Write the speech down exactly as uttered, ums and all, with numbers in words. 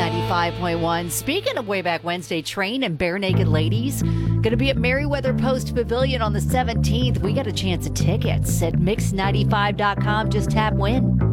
ninety-five point one. Speaking of Way Back Wednesday, Train and Bare Naked Ladies, going to be at Merriweather Post Pavilion on the seventeenth. We got a chance at tickets at mix ninety-five dot com. Just tap win.